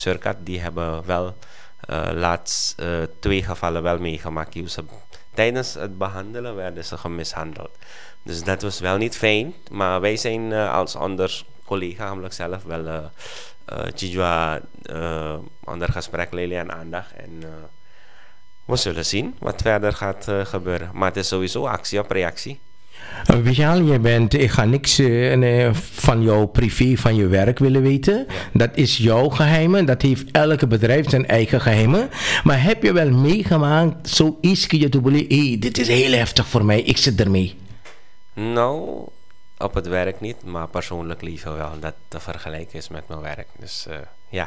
Surkat, die hebben wel laatst 2 gevallen wel meegemaakt. Tijdens het behandelen werden ze gemishandeld. Dus dat was wel niet fijn. Maar wij zijn als onder collega namelijk zelf wel Chijwa onder gesprek Lilian aandacht. En we zullen zien wat verder gaat gebeuren. Maar het is sowieso actie op reactie. Vishal, ik ga niks van jouw privé, van je werk willen weten. Ja. Dat is jouw geheimen. Dat heeft elke bedrijf zijn eigen geheimen. Maar heb je wel meegemaakt, zoiets kun je te bedoelen, dit is heel heftig voor mij, ik zit ermee? Nou, op het werk niet, maar persoonlijk leven wel. Dat te vergelijken is met mijn werk. Dus ja.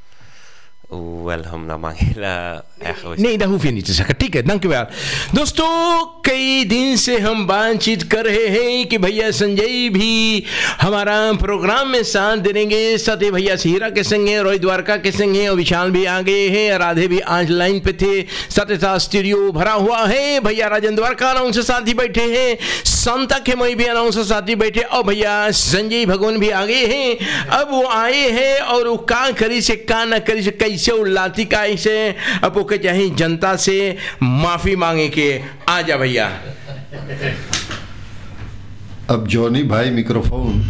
नहीं ना हुई नहीं सका ठीक है thank you यार दोस्तों कई दिन से हम बातचीत कर रहे हैं कि भैया संजय भी हमारा प्रोग्राम में साथ देंगे साथ ही भैया हीरा के संग हैं रोहित द्वारका के संग हैं और विशाल भी आ गए हैं राधे भी आज लाइन पे थे साथ ही साथ स्टूडियो भरा हुआ है भैया राजन द्वारका अनाउंसर साथ ही बैठे हैं संता के मई भी अनाउंसर साथ ही बैठे और भैया संजय भगवान भी आ गए हैं अब वो आए हैं और वो का करी से का न करी से कैसे उल्लाती का ऐसे अब वो चाहे जनता से माफी मांगे के आ जा भैया। अब जॉनी भाई मिक्रोफोन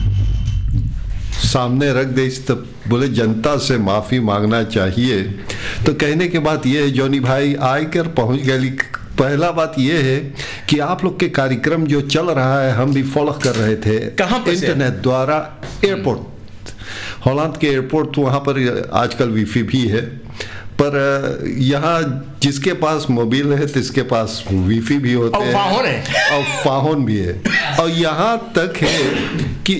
सामने रख दे तो बोले जनता से माफी मांगना चाहिए तो कहने के बाद ये है जॉनी भाई आकर पहुंच गए। पहला बात ये है कि आप लोग के कार्यक्रम जो चल रहा है हम भी फॉलो कर रहे थे कहाँ पर इंटरनेट द्वारा एयरपोर्ट हॉलैंड के एयरपोर्ट वहाँ पर आजकल वाईफाई भी है पर यहाँ जिसके पास मोबाइल है तिसके पास वाईफाई भी होते हैं और फाहोन भी है और यहाँ तक है कि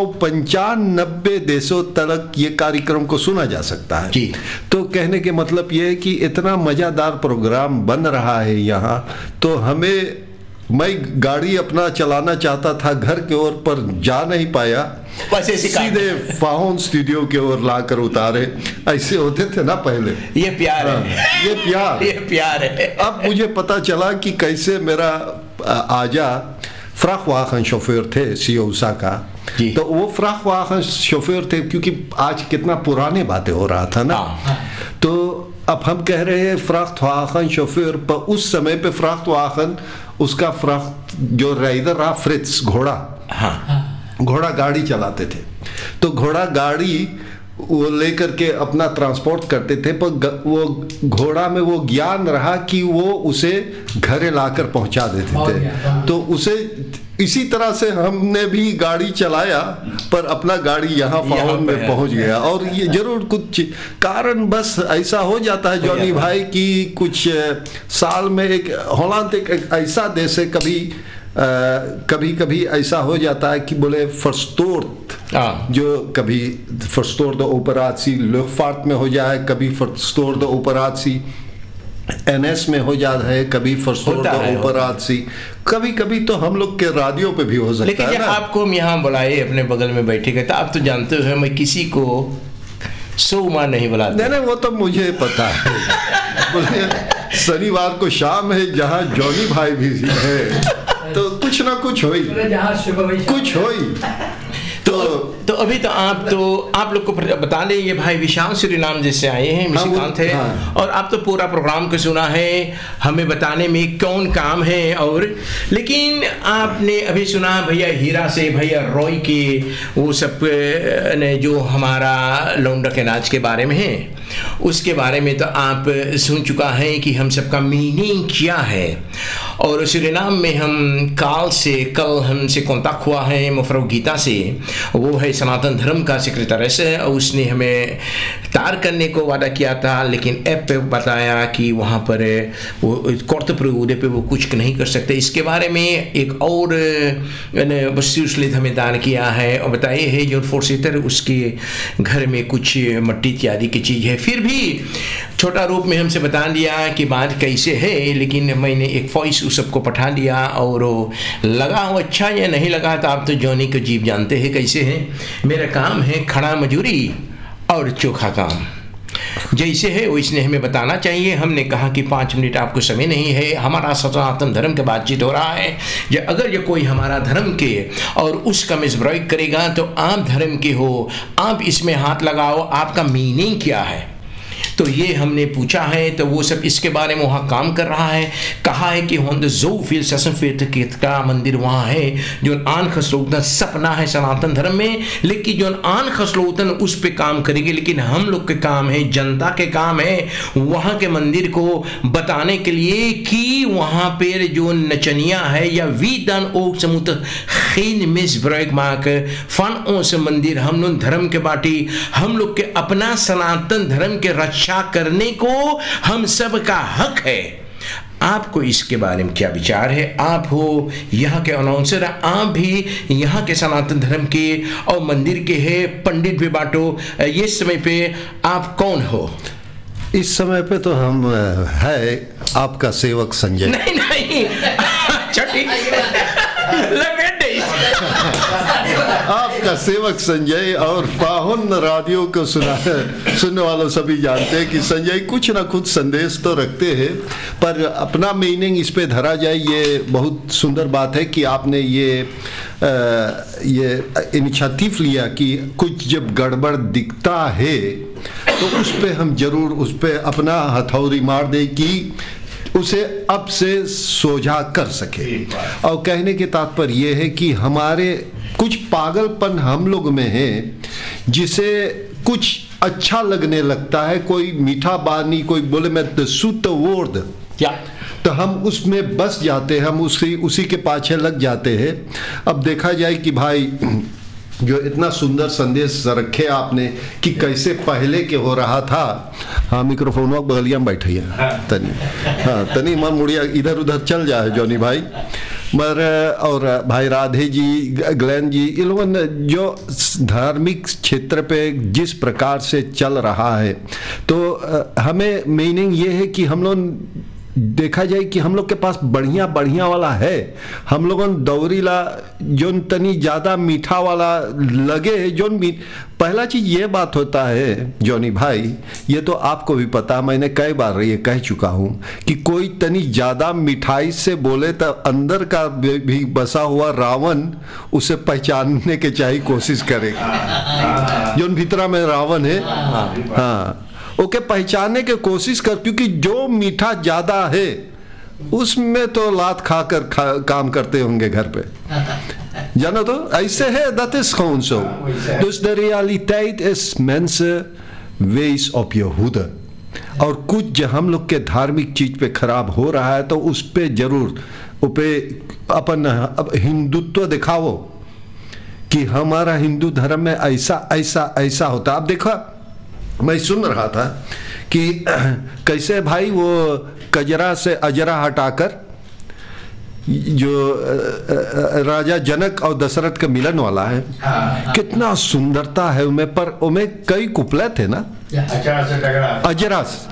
195 देशों तक ये कार्यक्रम को सुना जा सकता है जी। तो कहने के मतलब ये है कि इतना मज़ेदार प्रोग्राम बन रहा है यहाँ तो हमें मैं गाड़ी अपना चलाना चाहता था घर के ओर पर जा नहीं पाया सीधे फाहोन स्टूडियो के ओर लाकर उतारे ऐसे होते थे ना पहले। ये प्यार है ये प्यार है अब मुझे पता चला कि कैसे मेरा आजा फ्राखवाहन शोफर थे सीओसा का तो वो फ्राखवाहन शोफर थे क्योंकि आज कितना पुराने बातें हो रहा था ना तो अब हम कह रहे हैं फ्राखवाहन शोफर पर उस समय पे फ्राखवाहन उसका फ्राख जो राइडर रहा फ्रिट्स घोड़ा गाड़ी चलाते थे तो घोड़ा गाड़ी वो लेकर के अपना ट्रांसपोर्ट करते थे पर वो घोड़ा में वो ज्ञान रहा कि वो उसे घरे लाकर पहुंचा देते थे तो उसे इसी तरह से हमने भी गाड़ी चलाया पर अपना गाड़ी यहाँ फाउन में पहुंच गया और ये जरूर कुछ कारण बस ऐसा हो जाता है जॉनी भाई कि कुछ साल में एक हॉलैंड एक ऐसा देश है कभी कभी ऐसा हो जाता है कि बोले फर्स्टोर्ट जो कभी फर्स्टोर्ट operatie luchtvaart में हो जाए कभी फर्स्टोर्ट operatie NS में हो जाता है कभी फर्स्टोर्ट operatie कभी कभी तो हम लोग के रेडियो पे भी हो सकता लेकिन है लेकिन आपको हम यहाँ बुलाए अपने बगल में बैठे गए तो आप तो जानते हो मैं किसी को सोमा नहीं बुलाता नहीं वो तो मुझे पता है बोले शनिवार को शाम है जहाँ जॉनी भाई भी है तो कुछ ना कुछ होई कुछ होई तो अभी तो आप लोग को बता दें ये भाई विशाल सूरीनाम जैसे आए हैं निशिकांत है और आप तो पूरा प्रोग्राम को सुना है हमें बताने में कौन काम है और लेकिन आपने अभी सुना भैया हीरा से भैया रॉय के वो सब ने जो हमारा लौंडा के नाच के बारे में है उसके बारे में तो आप सुन चुका है कि हम सबका मीनिंग क्या है और सूरीनाम में हम कल हमसे कांटेक्ट हुआ है मुफरो गीता से वो है सनातन धर्म का सेक्रेटरी है और उसने हमें तार करने को वादा किया था लेकिन ऐप पे बताया कि वहाँ पर वो कोर्ट प्रउदे पे वो कुछ नहीं कर सकते इसके बारे में एक और वस्तु उसने हमें दान किया है और बताइए है जो फोर्सेटर उसके घर में कुछ मट्टी इत्यादि की चीज़ है फिर भी छोटा रूप में हमसे बता दिया कि बात कैसे है लेकिन मैंने एक वॉइस उस सबको पठा दिया और लगा वो अच्छा या नहीं लगा तो आप तो जॉनी को जीव जानते हैं कैसे है मेरा काम है खड़ा मजूरी और चोखा काम जैसे है वैसे हमें बताना चाहिए हमने कहा कि 5 मिनट आपको समय नहीं है हमारा सनातन धर्म के बातचीत हो रहा है अगर ये कोई हमारा धर्म के और उसका मिसब्राइक करेगा तो आप धर्म के हो आप इसमें हाथ लगाओ आपका मीनिंग क्या है तो ये हमने पूछा है, तो वो सब इसके बारे में वहाँ काम कर रहा है। कहा है कि होंद जोफिल ससनफेट का मंदिर वहाँ है जो आन खसलोतन सपना है सनातन धर्म में, लेकिन जो आन खसलोतन उस पे काम करेंगे, लेकिन हम लोग के काम है, जनता के काम है वहाँ के मंदिर को बताने के लिए कि वहाँ पे जो नचनिया है या we then okay समुत खीन miss break mark fun ओस मंदिर हम लोग धर्म के बाटी, हम लोग के अपना सनातन धर्म के रक्षा करने को हम सब का हक है। आपको इसके बारे में क्या विचार है? आप हो यहाँ के अनाउंसर, आप भी यहाँ के सनातन धर्म के और मंदिर के हैं, पंडित भी बाटो, ये समय पे आप कौन हो? इस समय पे तो हम है आपका सेवक संजय। नहीं आपका सेवक संजय, और पाहुन रेडियो को सुनने वालों सभी जानते हैं कि संजय कुछ ना कुछ संदेश तो रखते हैं, पर अपना मीनिंग इस पे धरा जाए, ये बहुत सुंदर बात है कि आपने ये इनिशिएटिव लिया कि कुछ जब गड़बड़ दिखता है तो उस पे हम जरूर उस पे अपना हथौड़ी मार दे कि उसे अब से सोझा कर सके। और कहने के तात्पर्य यह है कि हमारे कुछ पागलपन हम लोग में है जिसे कुछ अच्छा लगने लगता है, कोई मीठा बानी कोई बोले मैं द सुत वर्ड, तो हम उसमें बस जाते हैं, हम उसी के पाछे लग जाते हैं। अब देखा जाए कि भाई जो इतना सुंदर संदेश रखे आपने कि कैसे पहले के हो रहा था। हाँ, मिक्रोफोन बगलिया में बैठे तनी मन मुड़िया इधर उधर चल जाए जॉनी भाई मर, और भाई राधे जी, ग्लेन जी, इन लोगों ने जो धार्मिक क्षेत्र पे जिस प्रकार से चल रहा है, तो हमें मीनिंग ये है कि हम लोग देखा जाए कि हम लोग के पास बढ़िया बढ़िया वाला है, हम लोगों दौरीला जोन तनी ज़्यादा मीठा वाला लगे है जोन पहला चीज़ ये बात होता है जॉनी भाई, ये तो आपको भी पता, मैंने कई बार ये कह चुका हूँ कि कोई तनी ज़्यादा मिठाई से बोले तो अंदर का भी बसा हुआ रावण उसे पहचानने के चाहिए कोशिश करेगा, जोन भीतरा में रावण है, हाँ ओके पहचानने की कोशिश कर, क्योंकि जो मीठा ज्यादा है उसमें तो लात खाकर काम करते होंगे घर पे, जानो तो ऐसे है, dat is gewoon zo. Dus de realiteit is mensen wees op je hoede, और कुछ हम लोग के धार्मिक चीज पे खराब हो रहा है तो उस पे जरूर अपन हिंदुत्व दिखाओ कि हमारा हिंदू धर्म में ऐसा ऐसा ऐसा होता। अब देखो मैं सुन रहा था कि कैसे भाई वो कजरा से अजरा हटाकर जो राजा जनक और दशरथ का मिलन वाला है, कितना सुंदरता है उनमें, पर उनमें कई कुपले थे ना, अजरा से,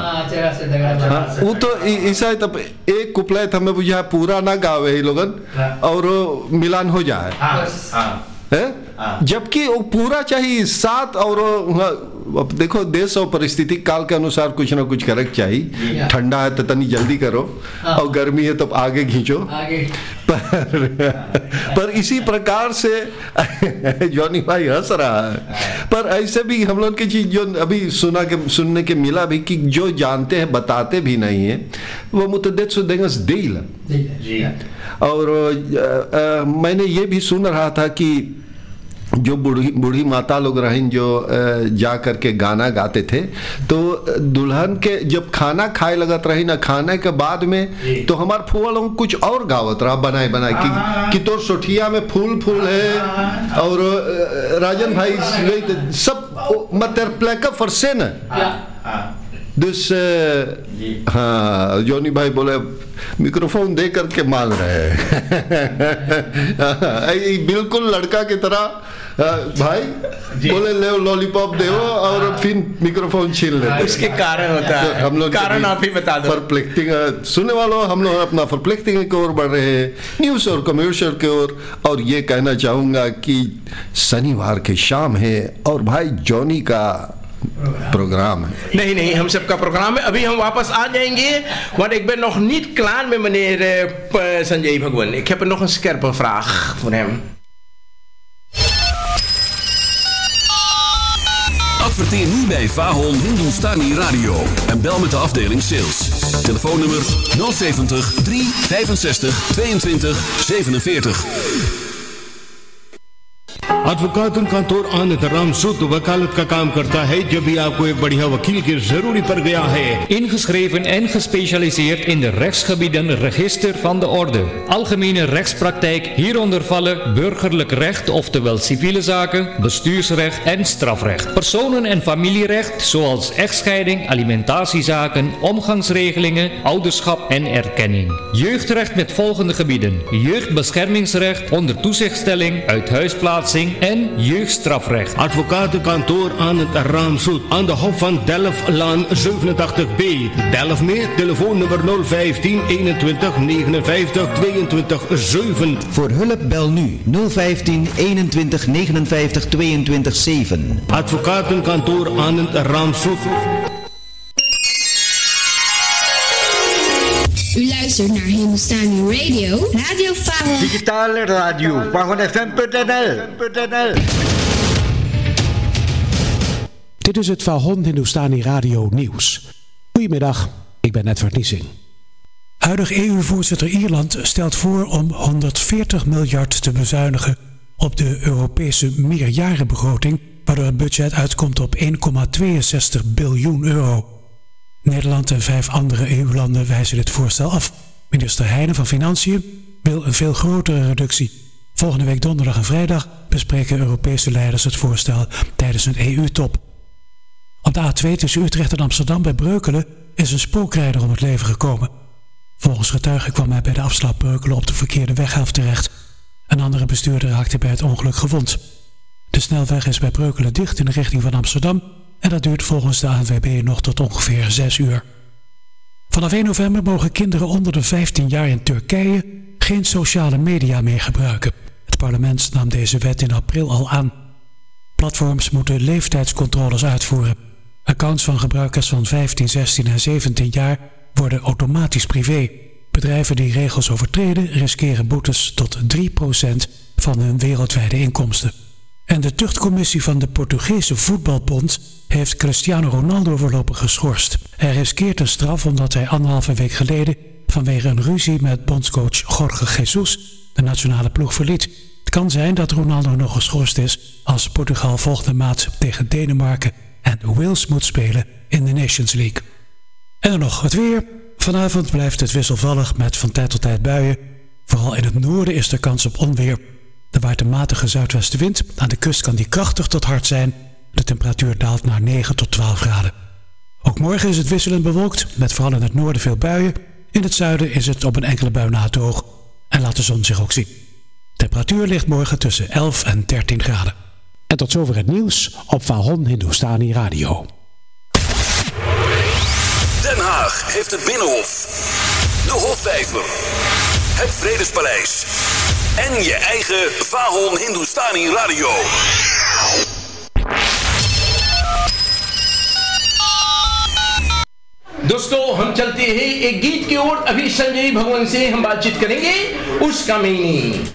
हाँ वो तो ऐसा है, तब एक कुपले हमें बुझा पूरा ना गावे ही लोगन और मिलान हो जाए है, जबकि वो पूरा चाहिए साथ। और अब देखो देश और परिस्थिति काल के अनुसार कुछ ना कुछ करक चाहिए, ठंडा है तो तनी जल्दी करो और गर्मी है तो आगे खींचो, पर इसी प्रकार से जॉनी भाई हंस रहा है, पर ऐसे भी हम लोग की चीज जो अभी सुनने के मिला भी कि जो जानते हैं बताते भी नहीं है, वो मुतद्दिद सुदेंगस डील। और मैंने ये भी सुन रहा था कि जो बूढ़ी माता लोग रहें जो जा करके गाना गाते थे, तो दुल्हन के जब खाना खाए लगत रही ना, खाने के बाद में तो हमारे फुआ लोग कुछ और गावत रहा बनाए कि तोर सोठिया में फूल फूल है, और राजन भाई सब मतलब प्लेका फरसे न दिस, हाँ जॉनी भाई बोले मिक्रोफोन दे करके मांग रहे हैं बिल्कुल लड़का की तरह, भाई बोले ले लॉलीपॉप दो और फिर मिक्रोफोन छीन लेते। उसके कारण होता है, हम लोग कारण आप ही बता दो। परप्लेक्टिंग सुनने वालों, हम लोग अपना परप्लेक्टिंग की ओर बढ़ रहे हैं, न्यूज और कमर्शियल की ओर। और ये कहना चाहूंगा कि शनिवार की शाम है और भाई जॉनी का प्रोग्राम है। नहीं हम सबका प्रोग्राम है, अभी हम वापस आ जाएंगे। Want ik ben nog niet klaar met meneer Sanjay Bhagwan. Ik heb nog een scherpe vraag voor hem. Adverteer nu bij Fahon Hindustani Radio en bel met de afdeling sales. Telefoonnummer 070 365 22 47. Advocate आनंद राम सूद वकालत का काम करता है जब भी आपको एक बढ़िया वकील की जरूरी पड़ गया है. Ingeschreven en gespecialiseerd in de rechtsgebieden Register van de Orde. Algemene rechtspraktijk, hieronder vallen burgerlijk recht, oftewel civiele zaken, bestuursrecht en strafrecht. Personen- en familierecht, zoals echtscheiding, alimentatiezaken, omgangsregelingen, ouderschap en erkenning. Jeugdrecht met volgende gebieden: jeugdbeschermingsrecht, onder toezichtstelling, uithuisplaatsing en jeugdstrafrecht. Advocatenkantoor Anand Ramsoet aan de Hof van Delftlaan 87B. Delft meer, telefoonnummer 015 21 59 22 7. Voor hulp bel nu 015 21 59 22 7. Advocatenkantoor Anand Ramsoet. U luistert naar Hindustani Radio. Radio Fahon. Digitale radio. FahonFM.nl. Dit is het Fahon Hindustani Radio nieuws. Goedemiddag, ik ben Edward Niesing. Huidig EU-voorzitter Ierland stelt voor om 140 miljard te bezuinigen op de Europese meerjarenbegroting, waardoor het budget uitkomt op 1,62 biljoen euro. Nederland en 5 andere EU-landen wijzen dit voorstel af. Minister Heijnen van Financiën wil een veel grotere reductie. Volgende week donderdag en vrijdag bespreken Europese leiders het voorstel tijdens een EU-top. Op de A2 tussen Utrecht en Amsterdam bij Breukelen is een spookrijder om het leven gekomen. Volgens getuigen kwam hij bij de afslag Breukelen op de verkeerde weghelft terecht. Een andere bestuurder raakte bij het ongeluk gewond. De snelweg is bij Breukelen dicht in de richting van Amsterdam en dat duurt volgens de ANWB nog tot ongeveer 6 uur. Vanaf 1 november mogen kinderen onder de 15 jaar in Turkije geen sociale media meer gebruiken. Het parlement nam deze wet in april al aan. Platforms moeten leeftijdscontroles uitvoeren. Accounts van gebruikers van 15, 16 en 17 jaar worden automatisch privé. Bedrijven die regels overtreden riskeren boetes tot 3% van hun wereldwijde inkomsten. En de tuchtcommissie van de Portugese voetbalbond heeft Cristiano Ronaldo voorlopig geschorst. Hij riskeert een straf omdat hij 1,5 week geleden vanwege een ruzie met bondscoach Jorge Jesus de nationale ploeg verliet. Het kan zijn dat Ronaldo nog geschorst is als Portugal volgende maand tegen Denemarken en Wales moet spelen in de Nations League. En dan nog het weer. Vanavond blijft het wisselvallig met van tijd tot tijd buien. Vooral in het noorden is er kans op onweer. Er waait een matige zuidwestenwind. Aan de kust kan die krachtig tot hard zijn. De temperatuur daalt naar 9 tot 12 graden. Ook morgen is het wisselend bewolkt, met vooral in het noorden veel buien. In het zuiden is het op een enkele bui na droog. En laat de zon zich ook zien. Temperatuur ligt morgen tussen 11 en 13 graden. En tot zover het nieuws op Fahon Hindustani Radio. Den Haag heeft het Binnenhof, de Hofvijver, het Vredespaleis en je eigen Fahon Hindustani Radio. दोस्तों हम चलते हैं एक गीत की ओर। अभी संजय भगवान से हम बातचीत करेंगे उसका मीनिंग।